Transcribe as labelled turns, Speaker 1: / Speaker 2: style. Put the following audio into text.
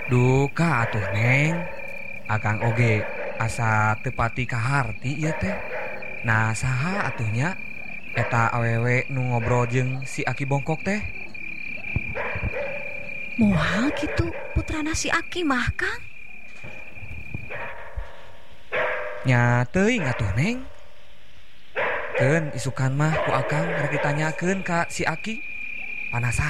Speaker 1: Duka atuh Neng. Akang oge asa tepati kaharti ieu teh. Nah, saha atuhnya eta awewe nu ngobrol jeung si Aki bongkok teh?
Speaker 2: Moal gitu putrana si Aki mah Kang.
Speaker 1: Nya teuing atuh Neng. Keun isukan mah ku akang rek ditanyakeun ka si Aki. Panasaran